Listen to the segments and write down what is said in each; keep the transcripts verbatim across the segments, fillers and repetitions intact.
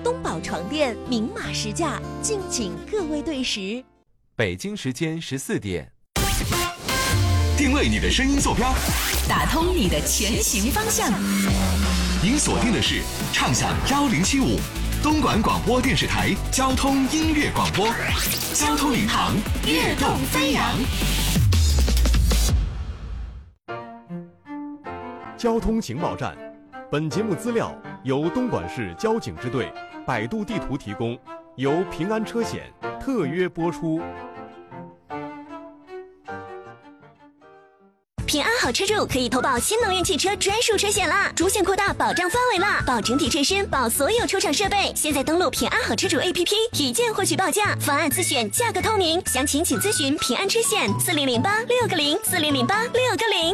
东宝床垫明码实价，敬请各位对时。 北京时间十四点， 定位你的声音坐标， 打通你的前行方向。 您锁定的是畅享幺零七五东莞广播电视台交通音乐广播，交通领航，跃动飞扬。 交通情报站，本节目资料由东莞市交警支队、百度地图提供，由平安车险特约播出。 平安好车主可以投保新能源汽车专属车险啦，主险扩大保障范围啦，保整体车身，保所有出厂设备。现在登录平安好车主 A P P， 体检获取报价，方案自选，价格透明。详情请咨询平安车险四零零八六个零四零零八六个零。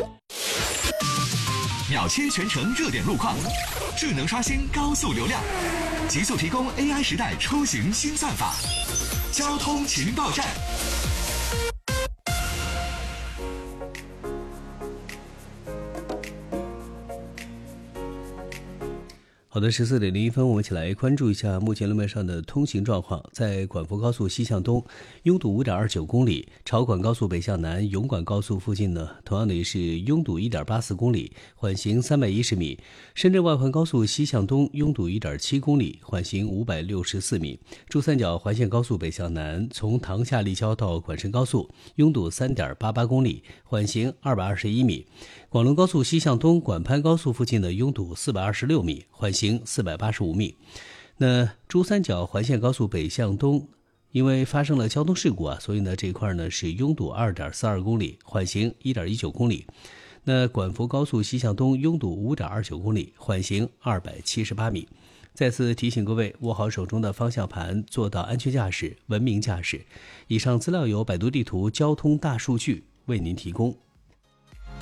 秒切全程热点路况，智能刷新高速流量，极速提供 A I 时代出行新算法。交通情报站。 好的，十四点零一分，我们一起来关注一下目前路面上的通行状况。在广福高速西向东拥堵 五点二九公里，潮广高速北向南永管高速附近呢，同样的也是拥堵 一点八四公里，缓行三百一十米。深圳外环高速西向东拥堵 一点七公里，缓行五百六十四米。珠三角环线高速北向南从塘下立交到广深高速拥堵 三点八八公里，缓行二百二十一米。广龙高速西向东广潘高速附近的拥堵四百二十六米，缓行四百八十五米。那珠三角环线高速北向东因为发生了交通事故啊，所以呢这一块呢是拥堵 二点四二公里，缓行 一点一九公里。那广福高速西向东拥堵 五点二九公里，缓行二百七十八米。再次提醒各位握好手中的方向盘，做到安全驾驶、文明驾驶。以上资料由百度地图交通大数据为您提供。